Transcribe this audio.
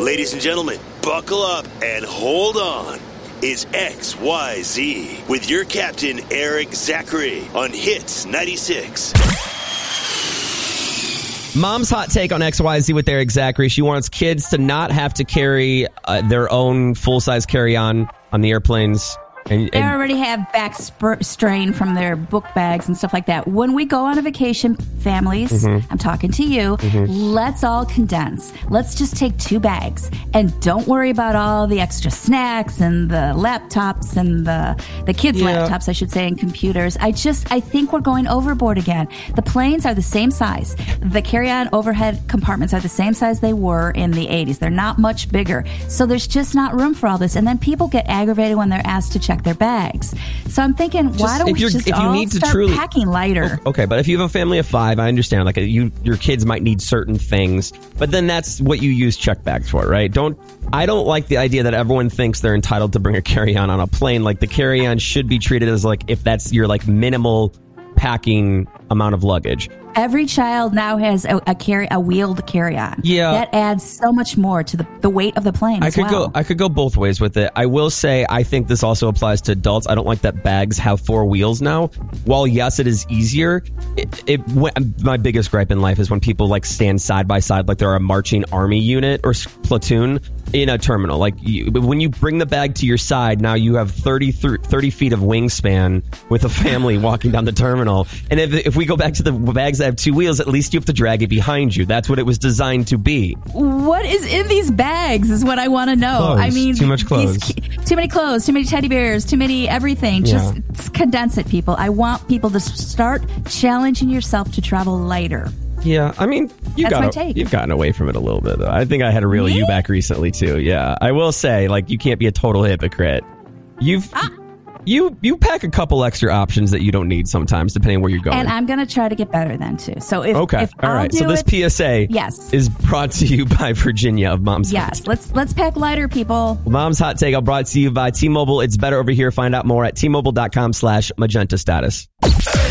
Ladies and gentlemen, buckle up and hold on. It's XYZ with your captain, Eric Zachary, on Hits 96. Mom's hot take on XYZ with Eric Zachary. She wants kids to not have to carry their own full-size carry-on on the airplanes. They already have back strain from their book bags and stuff like that. When we go on a vacation, families, I'm talking to you, let's all condense. Let's just take 2 bags and don't worry about all the extra snacks and the laptops and the kids' laptops, I should say, and computers. I think we're going overboard again. The planes are the same size. The carry-on overhead compartments are the same size they were in the 80s. They're not much bigger. So there's just not room for all this. And then people get aggravated when they're asked to check their bags. So I'm thinking, why don't we just start packing lighter? Okay, but if you have a family of 5, I understand. Like your kids might need certain things, but then that's what you use check bags for, right? I don't like the idea that everyone thinks they're entitled to bring a carry-on on a plane. Like the carry-on should be treated as like if that's your like minimal packing amount of luggage. Every child now has a wheeled carry-on. Yeah. That adds so much more to the weight of the plane I could go both ways with it. I will say I think this also applies to adults. I don't like that bags have 4 wheels now. While yes, it is easier, my biggest gripe in life is when people like stand side by side like they're a marching army unit or platoon in a terminal. Like when you bring the bag to your side, now you have 30 feet of wingspan with a family walking down the terminal. And if we go back to the bags that have 2 wheels, at least you have to drag it behind you. That's what it was designed to be. What is in these bags is what I want to know. Clothes. I mean, too much clothes. Too many clothes, too many teddy bears, too many everything. Just condense it, people. I want people to start challenging yourself to travel lighter. Yeah, I mean, you've gotten away from it a little bit, though. I think I had to reel you back recently, too. Yeah, I will say, like, you can't be a total hypocrite. You pack a couple extra options that you don't need sometimes, depending on where you're going. And I'm going to try to get better then, too. So if all right. So this PSA is brought to you by Virginia of Mom's Hot Take. Let's pack lighter, people. Mom's Hot Take brought to you by T-Mobile. It's better over here. Find out more at T-Mobile.com/magenta status.